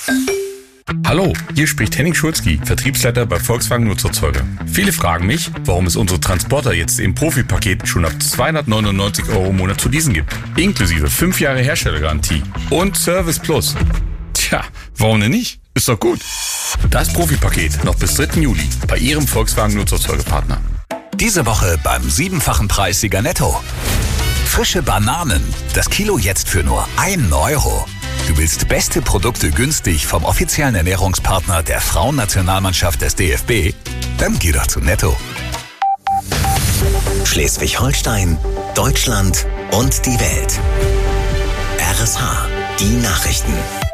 Hallo, hier spricht Henning Schulzki, Vertriebsleiter bei Volkswagen Nutzerzeuger. Viele fragen mich, warum es unsere Transporter jetzt im Profipaket schon ab 299 € im Monat zu leasen gibt. Inklusive 5 Jahre Herstellergarantie und Service Plus. Tja, warum denn nicht? Ist doch gut. Das Profipaket noch bis 3. Juli bei Ihrem Volkswagen Nutzerzeugerpartner. Diese Woche beim 7-fachen Preissieger Netto. Frische Bananen. Das Kilo jetzt für nur 1 €. Du willst beste Produkte günstig vom offiziellen Ernährungspartner der Frauennationalmannschaft des DFB? Dann geh doch zu Netto. Schleswig-Holstein, Deutschland und die Welt. RSH, die Nachrichten.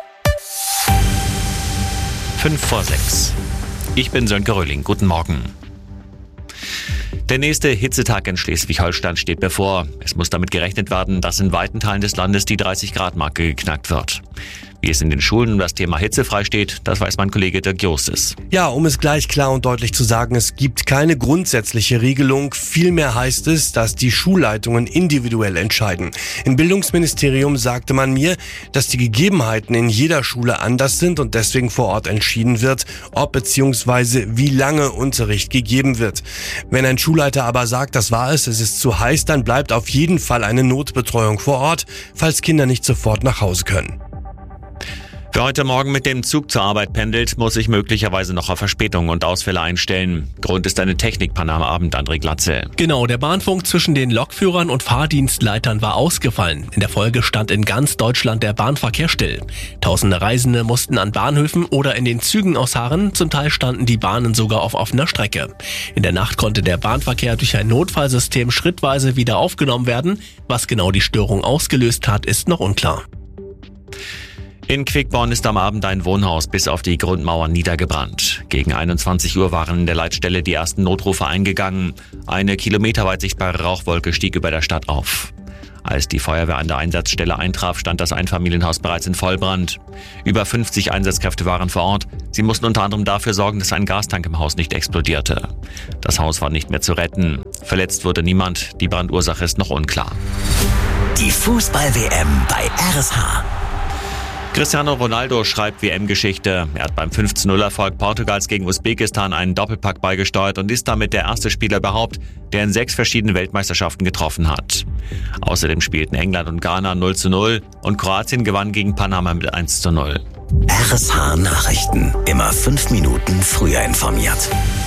5:06. Ich bin Sönke Röhling. Guten Morgen. Der nächste Hitzetag in Schleswig-Holstein steht bevor. Es muss damit gerechnet werden, dass in weiten Teilen des Landes die 30-Grad-Marke geknackt wird. Wie es in den Schulen um das Thema Hitze frei steht, das weiß mein Kollege Dirk Jostes. Ja, um es gleich klar und deutlich zu sagen, es gibt keine grundsätzliche Regelung. Vielmehr heißt es, dass die Schulleitungen individuell entscheiden. Im Bildungsministerium sagte man mir, dass die Gegebenheiten in jeder Schule anders sind und deswegen vor Ort entschieden wird, ob bzw. wie lange Unterricht gegeben wird. Wenn ein Schulleiter aber sagt, das war es ist zu heiß, dann bleibt auf jeden Fall eine Notbetreuung vor Ort, falls Kinder nicht sofort nach Hause können. Wer heute Morgen mit dem Zug zur Arbeit pendelt, muss sich möglicherweise noch auf Verspätungen und Ausfälle einstellen. Grund ist eine Technikpanne am Abend, André Glatze. Genau, der Bahnfunk zwischen den Lokführern und Fahrdienstleitern war ausgefallen. In der Folge stand in ganz Deutschland der Bahnverkehr still. Tausende Reisende mussten an Bahnhöfen oder in den Zügen ausharren. Zum Teil standen die Bahnen sogar auf offener Strecke. In der Nacht konnte der Bahnverkehr durch ein Notfallsystem schrittweise wieder aufgenommen werden. Was genau die Störung ausgelöst hat, ist noch unklar. In Quickborn ist am Abend ein Wohnhaus bis auf die Grundmauer niedergebrannt. Gegen 21 Uhr waren in der Leitstelle die ersten Notrufe eingegangen. Eine kilometerweit sichtbare Rauchwolke stieg über der Stadt auf. Als die Feuerwehr an der Einsatzstelle eintraf, stand das Einfamilienhaus bereits in Vollbrand. Über 50 Einsatzkräfte waren vor Ort. Sie mussten unter anderem dafür sorgen, dass ein Gastank im Haus nicht explodierte. Das Haus war nicht mehr zu retten. Verletzt wurde niemand. Die Brandursache ist noch unklar. Die Fußball-WM bei RSH. Cristiano Ronaldo schreibt WM-Geschichte. Er hat beim 5:0-Erfolg Portugals gegen Usbekistan einen Doppelpack beigesteuert und ist damit der erste Spieler überhaupt, der in 6 verschiedenen Weltmeisterschaften getroffen hat. Außerdem spielten England und Ghana 0:0 und Kroatien gewann gegen Panama mit 1:0. RSH Nachrichten. Immer 5 Minuten früher informiert.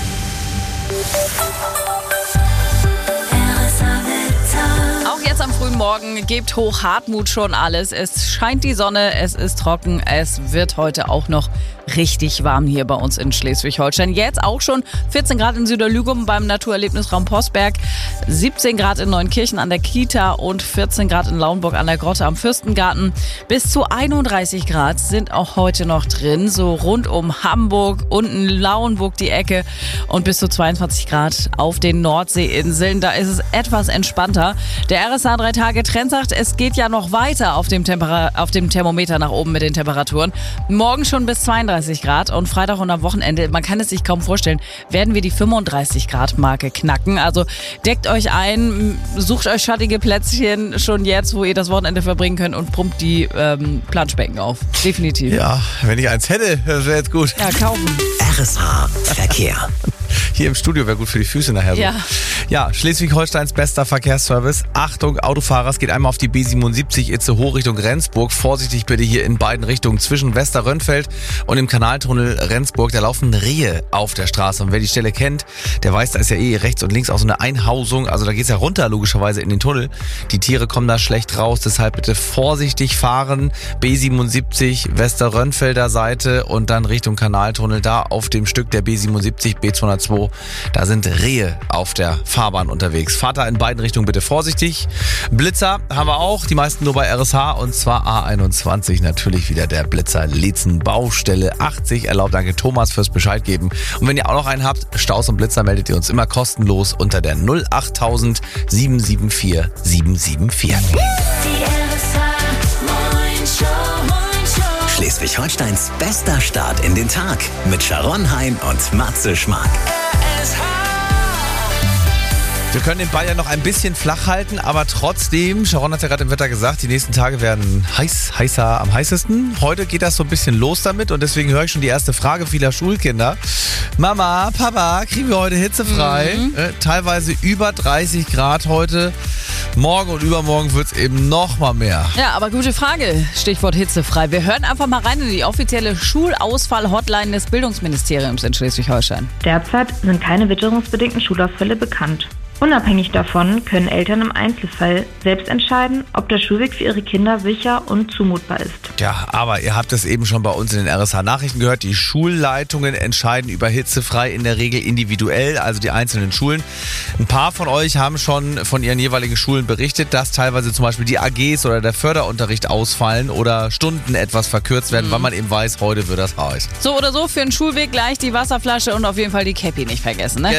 Jetzt am frühen Morgen gibt Hoch Hartmut schon alles. Es scheint die Sonne, es ist trocken, es wird heute auch noch richtig warm hier bei uns in Schleswig-Holstein. Jetzt auch schon 14 Grad in Süderlügum beim Naturerlebnisraum Postberg, 17 Grad in Neunkirchen an der Kita und 14 Grad in Lauenburg an der Grotte am Fürstengarten. Bis zu 31 Grad sind auch heute noch drin, so rund um Hamburg, unten Lauenburg die Ecke und bis zu 22 Grad auf den Nordseeinseln. Da ist es etwas entspannter. Der RSH 3 Tage Trend sagt, es geht ja noch weiter auf dem Thermometer nach oben mit den Temperaturen. Morgen schon bis 32 Grad und Freitag und am Wochenende, man kann es sich kaum vorstellen, werden wir die 35 Grad Marke knacken. Also deckt euch ein, sucht euch schattige Plätzchen schon jetzt, wo ihr das Wochenende verbringen könnt und pumpt die Planschbecken auf. Definitiv. Ja, wenn ich eins hätte, das wäre jetzt gut. Ja, kaufen. RSH Verkehr. Hier im Studio wäre gut für die Füße nachher so. Ja, Schleswig-Holsteins bester Verkehrsservice. Achtung, Autofahrer, es geht einmal auf die B77 Itzehoe Richtung Rendsburg. Vorsichtig bitte hier in beiden Richtungen zwischen Westerrönnfeld und dem Kanaltunnel Rendsburg. Da laufen Rehe auf der Straße. Und wer die Stelle kennt, der weiß, da ist ja rechts und links auch so eine Einhausung. Also da geht's ja runter logischerweise in den Tunnel. Die Tiere kommen da schlecht raus. Deshalb bitte vorsichtig fahren. B77 Westerrönnfelder Seite und dann Richtung Kanaltunnel. Da auf dem Stück der B77 B202. Da sind Rehe auf der Fahrbahn unterwegs. Fahrt da in beiden Richtungen bitte vorsichtig. Blitzer haben wir auch, die meisten nur bei RSH und zwar A21 natürlich wieder der Blitzer Lietzen Baustelle 80. Erlaubt, danke Thomas fürs Bescheid geben. Und wenn ihr auch noch einen habt, Staus und Blitzer, meldet ihr uns immer kostenlos unter der 08000 774 774. Schleswig-Holsteins bester Start in den Tag mit Sharon Hein und Matze Schmark. Wir können den Ball ja noch ein bisschen flach halten, aber trotzdem, Sharon hat ja gerade im Wetter gesagt, die nächsten Tage werden heißer am heißesten. Heute geht das so ein bisschen los damit und deswegen höre ich schon die erste Frage vieler Schulkinder. Mama, Papa, kriegen wir heute hitzefrei? Teilweise über 30 Grad heute. Morgen und übermorgen wird es eben noch mal mehr. Ja, aber gute Frage. Stichwort hitzefrei. Wir hören einfach mal rein in die offizielle Schulausfall-Hotline des Bildungsministeriums in Schleswig-Holstein. Derzeit sind keine witterungsbedingten Schulausfälle bekannt. Unabhängig davon können Eltern im Einzelfall selbst entscheiden, ob der Schulweg für ihre Kinder sicher und zumutbar ist. Ja, aber ihr habt es eben schon bei uns in den RSH-Nachrichten gehört, die Schulleitungen entscheiden über hitzefrei in der Regel individuell, also die einzelnen Schulen. Ein paar von euch haben schon von ihren jeweiligen Schulen berichtet, dass teilweise zum Beispiel die AGs oder der Förderunterricht ausfallen oder Stunden etwas verkürzt werden, weil man eben weiß, heute wird das heiß. So oder so, für den Schulweg gleich die Wasserflasche und auf jeden Fall die Käppi nicht vergessen, ne?